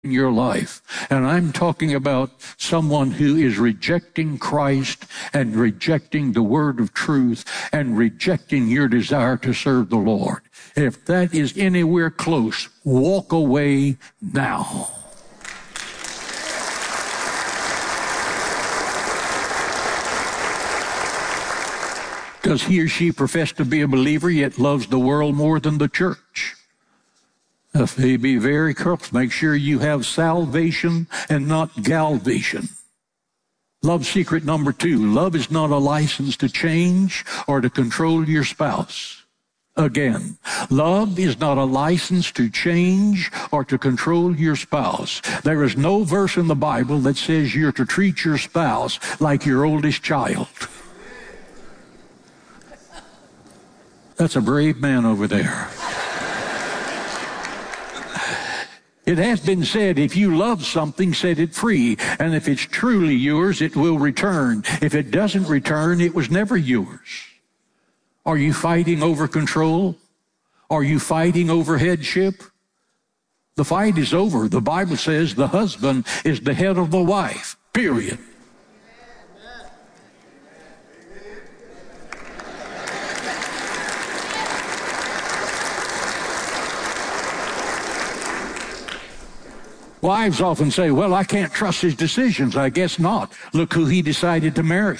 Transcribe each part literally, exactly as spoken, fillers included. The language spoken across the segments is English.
in your life. And I'm talking about someone who is rejecting Christ and rejecting the word of truth and rejecting your desire to serve the Lord. If that is anywhere close, walk away now. Does he or she profess to be a believer yet loves the world more than the church? If they be very careful, make sure you have salvation and not galvation. Love secret number two. Love is not a license to change or to control your spouse. Again, love is not a license to change or to control your spouse. There is no verse in the Bible that says you're to treat your spouse like your oldest child. That's a brave man over there. It has been said, if you love something, set it free. And if it's truly yours, it will return. If it doesn't return, it was never yours. Are you fighting over control? Are you fighting over headship? The fight is over. The Bible says the husband is the head of the wife, period. Wives often say, well, I can't trust his decisions. I guess not. Look who he decided to marry.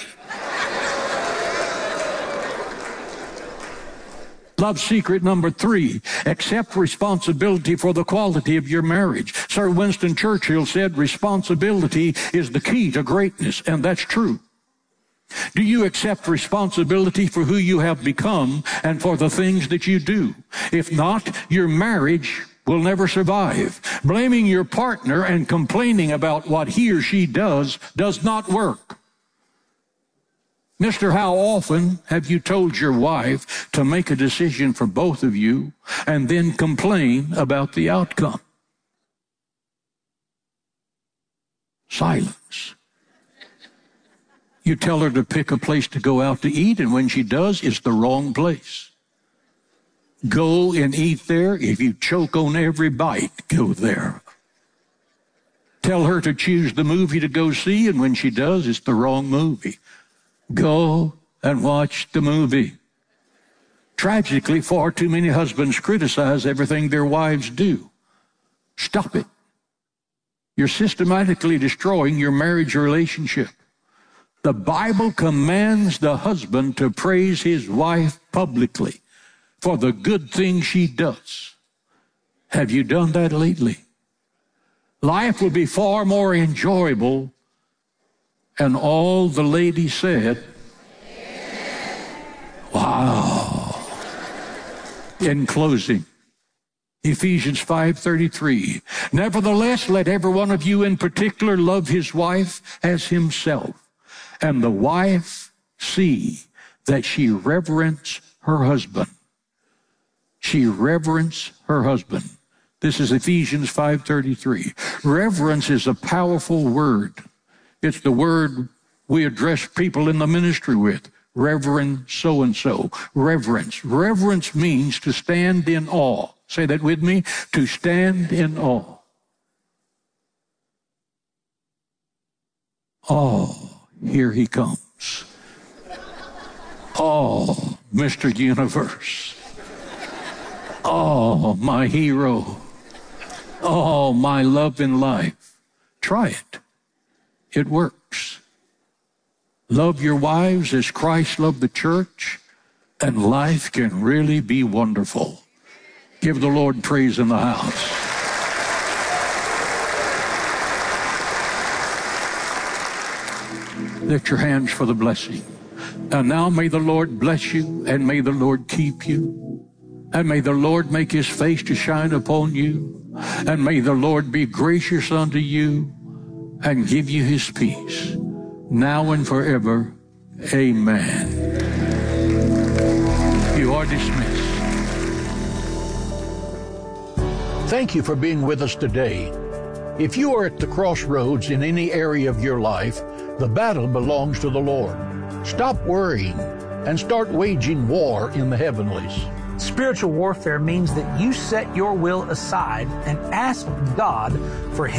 Love secret number three, accept responsibility for the quality of your marriage. Sir Winston Churchill said responsibility is the key to greatness, and that's true. Do you accept responsibility for who you have become and for the things that you do? If not, your marriage will never survive. Blaming your partner and complaining about what he or she does does not work. Mister How often have you told your wife to make a decision for both of you and then complain about the outcome? Silence. You tell her to pick a place to go out to eat, and when she does, it's the wrong place. Go and eat there. If you choke on every bite, go there. Tell her to choose the movie to go see, and when she does, it's the wrong movie. Go and watch the movie. Tragically, far too many husbands criticize everything their wives do. Stop it. You're systematically destroying your marriage relationship. The Bible commands the husband to praise his wife publicly for the good things she does. Have you done that lately? Life will be far more enjoyable. And all the ladies said, wow. In closing, Ephesians five thirty-three. Nevertheless, let every one of you in particular love his wife as himself, and the wife see that she reverence her husband. She reverence her husband. This is Ephesians five thirty-three. Reverence is a powerful word. It's the word we address people in the ministry with. Reverend so-and-so. Reverence. Reverence means to stand in awe. Say that with me. To stand in awe. Oh, here he comes. Oh, Mister Universe. Oh, my hero. Oh, my love in life. Try it. It works. Love your wives as Christ loved the church, and life can really be wonderful. Give the Lord praise in the house. Lift your hands for the blessing. And now may the Lord bless you, and may the Lord keep you. And may the Lord make his face to shine upon you. And may the Lord be gracious unto you and give you his peace, now and forever. Amen. You are dismissed. Thank you for being with us today. If you are at the crossroads in any area of your life, the battle belongs to the Lord. Stop worrying and start waging war in the heavenlies. Spiritual warfare means that you set your will aside and ask God for His